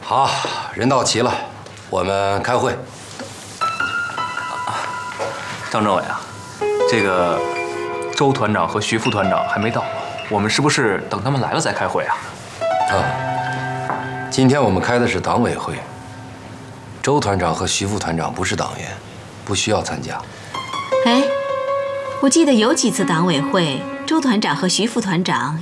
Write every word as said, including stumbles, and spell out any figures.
好，人到齐了，我们开会。 张政委啊，这个周团长和徐副团长还没到，我们是不是等他们来了再开会啊？ 啊，今天我们开的是党委会，周团长和徐副团长不是党员，不需要参加。 哎，我记得有几次党委会，周团长和徐副团长